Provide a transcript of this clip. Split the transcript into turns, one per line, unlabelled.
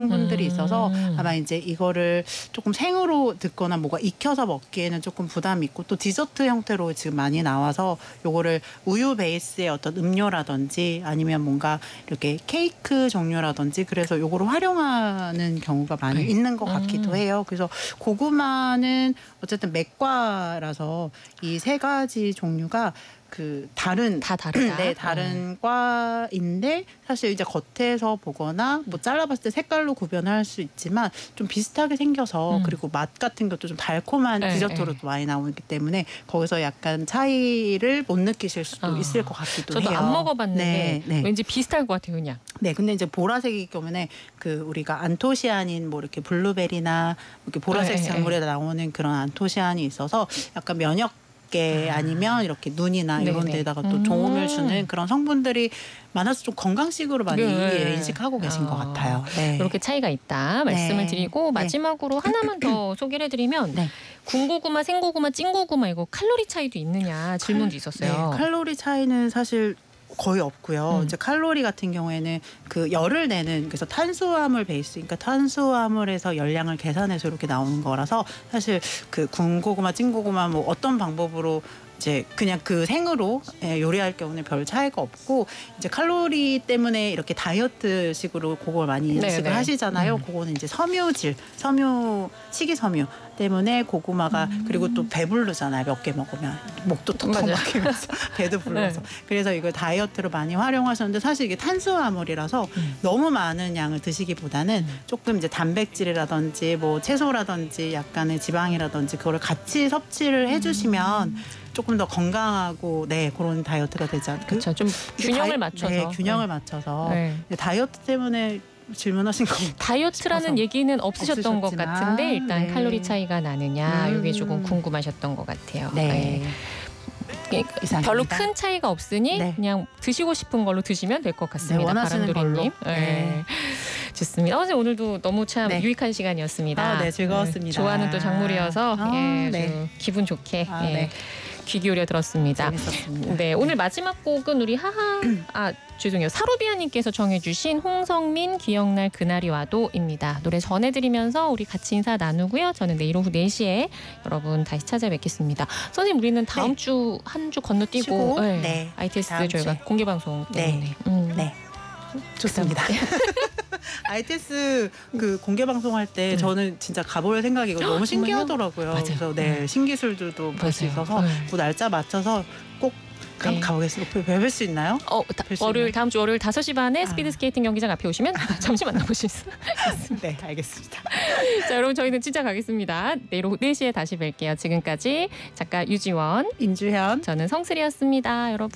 성분들이 있어서 아마 이제 이거를 조금 생으로 듣거나 뭐가 익혀서 먹기에는 조금 부담이 있고 또 디저트 형태로 지금 많이 나와서 요거를 우유 베이스의 어떤 음료라든지 아니면 뭔가 이렇게 케이크 종류라든지 그래서 요거를 활용하는 경우가 많이 있는 것 같기도 해요. 그래서 고구마는 어쨌든 맥과라서 이 세 가지 종류가 그
다 다르다.
네, 다른 과인데 사실 이제 겉에서 보거나 뭐 잘라봤을 때 색깔로 구별할 수 있지만 좀 비슷하게 생겨서 그리고 맛 같은 것도 좀 달콤한 디저트로도 많이 나오기 때문에 거기서 약간 차이를 못 느끼실 수도 있을 것 같기도 해요.
저도 안 먹어봤는데
네.
왠지 비슷할 것 같아요, 그냥.
네, 근데 이제 보라색이기 때문에 그 우리가 안토시아닌 뭐 이렇게 블루베리나 이렇게 보라색 작물에 나오는 그런 안토시아닌이 있어서 약간 면역 아니면 이렇게 눈이나 이런 데다가 또 도움을 주는 그런 성분들이 많아서 좀 건강식으로 많이 인식하고 계신 것 같아요. 네.
이렇게 차이가 있다 말씀을 드리고 마지막으로 하나만 더 소개를 해드리면 군고구마, 생고구마, 찐고구마 이거 칼로리 차이도 있느냐 질문도 있었어요.
네, 칼로리 차이는 사실 거의 없고요. 이제 칼로리 같은 경우에는 그 열을 내는 그래서 탄수화물 베이스니까 탄수화물에서 열량을 계산해서 이렇게 나오는 거라서 사실 그 군고구마, 찐고구마 뭐 어떤 방법으로 이제 그냥 그 생으로 요리할 경우는 별 차이가 없고 이제 칼로리 때문에 이렇게 다이어트식으로 그걸 많이 인식을 하시잖아요. 그거는 이제 섬유질, 식이섬유 때문에 고구마가 그리고 또 배부르잖아요. 몇 개 먹으면 목도 턱턱 막히면서 배도 불러서 그래서 이걸 다이어트로 많이 활용하셨는데 사실 이게 탄수화물이라서 너무 많은 양을 드시기보다는 조금 이제 단백질이라든지 뭐 채소라든지 약간의 지방이라든지 그거를 같이 섭취를 해주시면 조금 더 건강하고 그런 다이어트가 되지 않을까.
그렇죠. 좀 균형을 맞춰서.
네, 균형을 맞춰서. 다이어트 때문에 질문하신 거
다이어트라는 얘기는 없으셨던 것 같은데 일단 칼로리 차이가 나느냐 이게 조금 궁금하셨던 것 같아요.
네.
별로 큰 차이가 없으니 그냥 드시고 싶은 걸로 드시면 될 것 같습니다.
원하시는 걸로.
좋습니다. 오늘도 너무 참 유익한 시간이었습니다.
네, 즐거웠습니다.
좋아하는 또 작물이어서 아주 기분 좋게 귀 기울여 들었습니다.
재밌었습니다.
네, 오늘 마지막 곡은 우리 죄송해요. 사루비아님께서 정해주신 홍성민 기억날 그날이 와도입니다. 노래 전해드리면서 우리 같이 인사 나누고요. 저는 내일 오후 4시에 여러분 다시 찾아뵙겠습니다. 선생님 우리는 다음 주 한 주 건너뛰고 ITS 저희가 공개방송 때문에
좋습니다. ITS 그 공개 방송할 때 저는 진짜 가볼 생각이고 너무 신기하더라고요. 그래서 신기술들도 볼 수 있어서 그 날짜 맞춰서 꼭 가보겠습니다. 뵐 수 있나요?
다음 주 월요일 5시 반에 스피드 스케이팅 경기장 앞에 오시면 잠시 만나보실 수 있습니다.
네, 알겠습니다.
자, 여러분 저희는 진짜 가겠습니다. 내일 오후 4시에 다시 뵐게요. 지금까지 작가 유지원,
인주현,
저는 성슬이었습니다. 여러분.